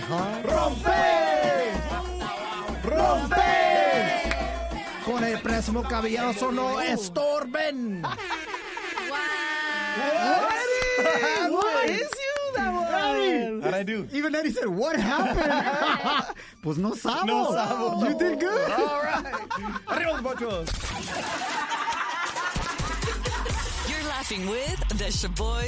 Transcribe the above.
¡Rompe! ¡Rompe! Con el préstamo caballeroso no estorben. Wow. What is you, that one? How'd I do? Even Eddie said, what happened? Pues no sabo. No sabo. You did good. All right. Arriba los Pochos. You're laughing with the Shaboy